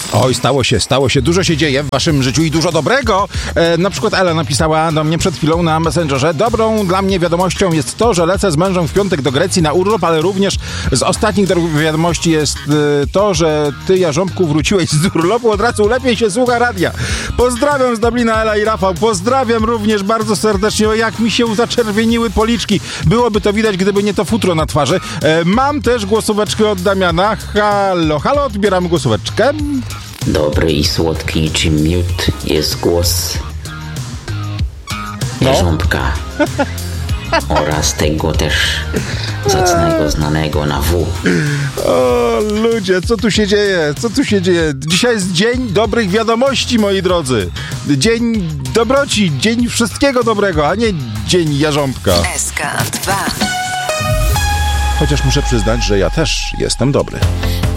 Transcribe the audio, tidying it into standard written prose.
Oj, stało się. Dużo się dzieje w waszym życiu i dużo dobrego. Na przykład Ela napisała do mnie przed chwilą na Messengerze: dobrą dla mnie wiadomością jest to, że lecę z mężem w piątek do Grecji na urlop, ale również z ostatnich wiadomości jest to, że ty, Jarząbku, wróciłeś z urlopu, od razu lepiej się słucha radia. Pozdrawiam z Dublina, Ela i Rafał. Pozdrawiam również bardzo serdecznie. O, jak mi się zaczerwieniły policzki. Byłoby to widać, gdyby nie to futro na twarzy. Mam też głosóweczkę od Damiana. Halo, odbieram głosóweczkę. Dobry i słodki niczym miód jest głos Jarząbka oraz tego też zacnego, znanego na W. O, ludzie, co tu się dzieje? Dzisiaj jest dzień dobrych wiadomości, moi drodzy. Dzień dobroci, dzień wszystkiego dobrego, a nie dzień Jarząbka. SK2. Chociaż muszę przyznać, że ja też jestem dobry.